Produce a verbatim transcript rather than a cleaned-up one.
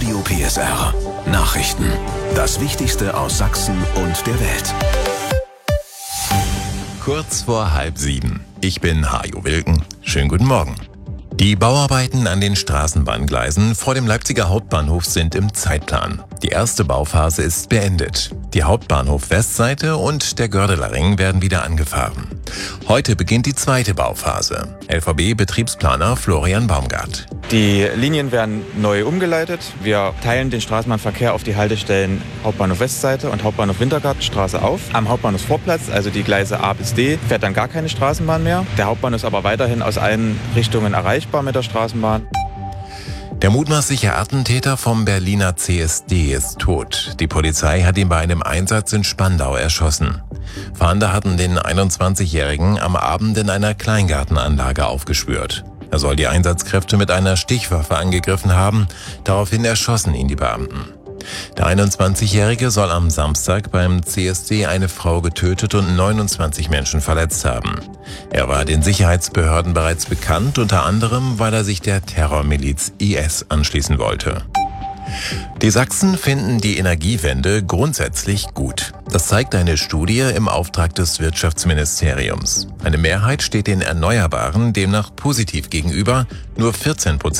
Radio P S R. Nachrichten. Das Wichtigste aus Sachsen und der Welt. Kurz vor halb sieben. Ich bin Hajo Wilken. Schönen guten Morgen. Die Bauarbeiten an den Straßenbahngleisen vor dem Leipziger Hauptbahnhof sind im Zeitplan. Die erste Bauphase ist beendet. Die Hauptbahnhof-Westseite und der Gördeler Ring werden wieder angefahren. Heute beginnt die zweite Bauphase. L V B-Betriebsplaner Florian Baumgart. Die Linien werden neu umgeleitet. Wir teilen den Straßenbahnverkehr auf die Haltestellen Hauptbahnhof Westseite und Hauptbahnhof Wintergartenstraße auf. Am Hauptbahnhofsvorplatz, also die Gleise A bis D, fährt dann gar keine Straßenbahn mehr. Der Hauptbahnhof ist aber weiterhin aus allen Richtungen erreichbar mit der Straßenbahn. Der mutmaßliche Attentäter vom Berliner C S D ist tot. Die Polizei hat ihn bei einem Einsatz in Spandau erschossen. Fahnder hatten den einundzwanzigjährigen am Abend in einer Kleingartenanlage aufgespürt. Er soll die Einsatzkräfte mit einer Stichwaffe angegriffen haben. Daraufhin erschossen ihn die Beamten. Der einundzwanzigjährige soll am Samstag beim C S D eine Frau getötet und neunundzwanzig Menschen verletzt haben. Er war den Sicherheitsbehörden bereits bekannt, unter anderem, weil er sich der Terrormiliz I S anschließen wollte. Die Sachsen finden die Energiewende grundsätzlich gut. Das zeigt eine Studie im Auftrag des Wirtschaftsministeriums. Eine Mehrheit steht den Erneuerbaren demnach positiv gegenüber, nur vierzehn Prozent